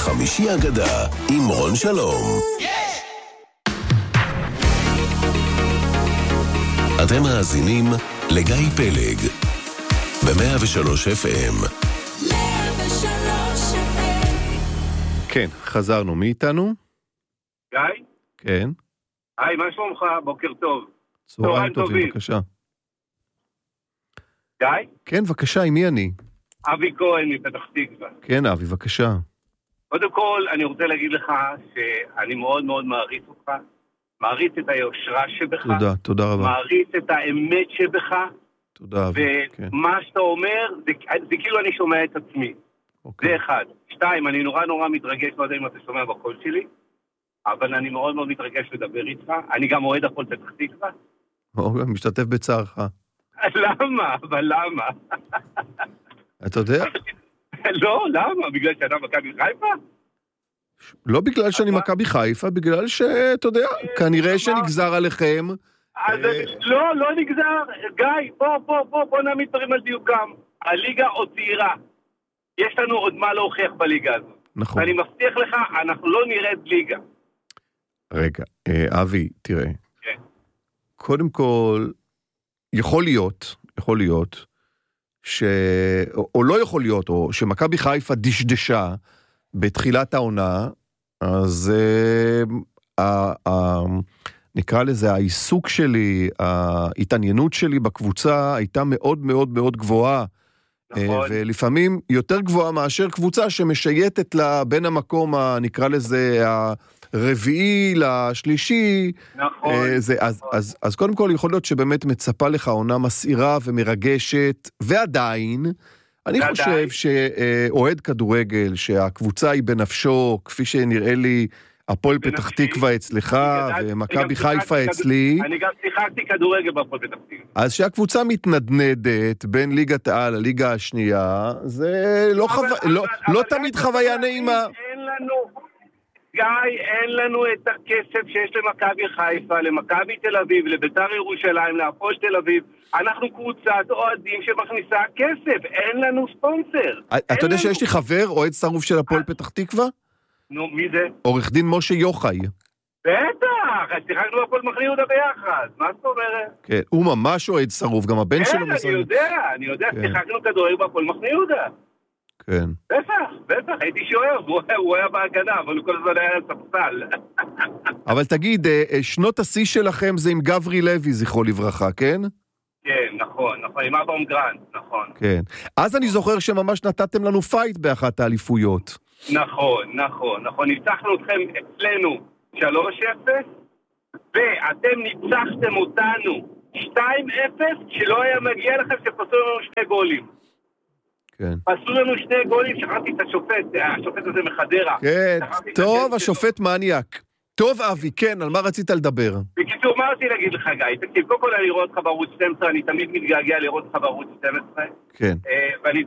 חמישי אגדה עם רון שלום. אתם מאזינים לגיא פלג ב-103 FM. כן, חזרנו. מי איתנו? גיא? כן. היי, מה שלומך? בוקר טוב. צהריים טובים, בבקשה. גיא? כן, בבקשה, עם מי אני? אבי כהן מפתח תקווה. כן, אבי, בבקשה. קודם כל, אני רוצה להגיד לך שאני מאוד מאוד מעריץ אותך, מעריץ את היושרה שבך, תודה רבה. מעריץ את האמת שבך, תודה, אבי. ומה שאתה אומר, זה כאילו אני שומע את עצמי. זה אחד. שתיים, אני נורא מתרגש, לא יודע אם אתה שומע בקול שלי, אבל אני מאוד מאוד מתרגש לדבר איתך. אני גם אוהד הפועל פתח תקווה. משתתף בצערך. למה? אבל למה? אתה יודע? לא, למה? בגלל שאתה מכבי חיפה? לא בגלל שאני מכבי חיפה, בגלל שאתה יודע, כנראה שנגזר עליכם. לא נגזר. גיא, בוא נעמיד דברים על דיוקם. הליגה עוד צעירה. יש לנו עוד מה להוכיח בליגה הזאת. נכון. ואני מבטיח לך, אנחנו לא נרד ליגה. רגע, אבי, תראה. כן. קודם כל, יכול להיות, או לא יכול להיות, או שמכבי חיפה דשדשה בתחילת העונה, אז נקרא לזה, העיסוק שלי, ההתעניינות שלי בקבוצה הייתה מאוד מאוד מאוד גבוהה, נכון. ולפעמים יותר גבוהה מאשר קבוצה שמשייטת לה בין המקום, נקרא לזה, הרביעי לשלישי. נכון. אז קודם כל יכול להיות שבאמת מצפה לך עונה מסעירה ומרגשת, ועדיין, אני חושב שאוהד כדורגל, שהקבוצה היא בנפשו, כפי שנראה לי, הפועל פתח תקווה אצלך, ומכבי חיפה אצלי. אני גם שיחקתי כדורגל בהפועל פתח תקווה. אז שהקבוצה מתנדנדת בין ליגת העל לליגה השנייה, זה לא תמיד חוויה נעימה. אין לנו את הכסף שיש למכבי חיפה, למכבי תל אביב, לביתר ירושלים, להפועל תל אביב. אנחנו קבוצת אוהדים שמכניסה כסף, אין לנו ספונסר. אתה יודע שיש לי חבר, אוהד שרוף של הפועל פתח תקווה? נו, מי זה? עורך דין משה יוחאי. בטח, שיחקנו בהפועל מחנה יהודה ביחד, מה זאת אומרת? כן, הוא ממש אוהד שרוף, גם הבן שלו מסרף. אני יודע, שיחקנו כדורגל בהפועל מחנה יהודה. כן. בטח, הייתי שוער, הוא היה בהגנה, אבל הוא כל הזמן היה ספסל. אבל תגיד, שנות השיא שלכם זה עם גברי לוי, זכרו לברכה, כן? כן, נכון, עם אברהם גרנט, נכון. כן. אז אני זוכר שממש נתתם לנו פייט באחת האליפויות. נכון, ניצחנו אתכם אצלנו 3-0, ואתם ניצחתם אותנו 2-0, שלא היה מגיע לכם שפסו לנו 2 גולים. כן. פסו לנו 2 גולים, שכחתי את השופט הזה מחדרה. כן, טוב, השופט מניאק. טוב, אבי, כן, על מה רצית לדבר? בקיצור, מה רציתי להגיד לך, גיא? תקשיב, קודם כל אני לראות אותך בערוץ 12, אני תמיד מתגעגע לראות אותך בערוץ 12. כן. ואני